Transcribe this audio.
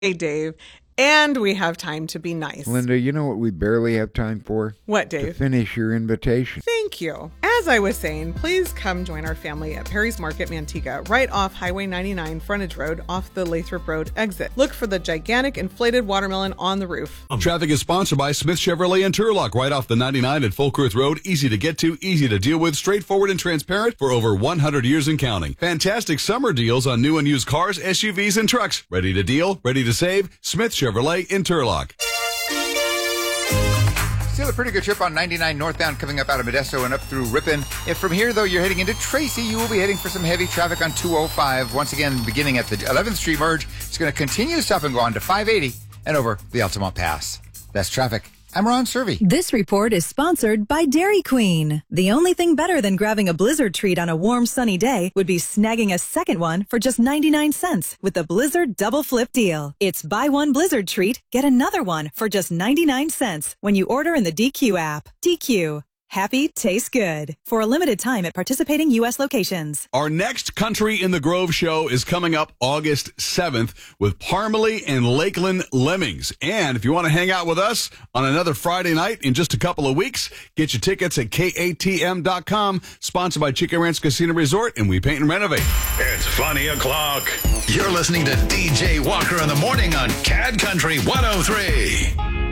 Hey, Dave. And we have time to be nice. Linda, you know what we barely have time for? What, To Dave? finish your invitation. Thank you. As I was saying, please come join our family at Perry's Market Manteca, right off Highway 99 Frontage Road off the Lathrop Road exit. Look for the gigantic inflated watermelon on the roof. Traffic is sponsored by Smith Chevrolet in Turlock, right off the 99 at Fulkerth Road. Easy to get to, easy to deal with, straightforward and transparent for over 100 years and counting. Fantastic summer deals on new and used cars, SUVs, and trucks. Ready to deal, ready to save? Smith Chevrolet in Turlock. Still a pretty good trip on 99 northbound coming up out of Modesto and up through Ripon. If from here, though, you're heading into Tracy, you will be heading for some heavy traffic on 205. Once again, beginning at the 11th Street merge, it's going to continue to stop and go on to 580 and over the Altamont Pass. That's traffic. I'm Ron Servey. This report is sponsored by Dairy Queen. The only thing better than grabbing a Blizzard treat on a warm, sunny day would be snagging a second one for just 99 cents with the Blizzard Double Flip deal. It's buy one Blizzard treat, get another one for just 99 cents when you order in the DQ app. DQ. Happy tastes good. For a limited time at participating U.S. locations. Our next Country in the Grove show is coming up August 7th with Parmalee and Lakeland Lemmings. And if you want to hang out with us on another Friday night in just a couple of weeks, get your tickets at KATM.com, sponsored by Chicken Ranch Casino Resort, and we paint and renovate. It's funny o'clock. You're listening to DJ Walker in the morning on CAD Country 103.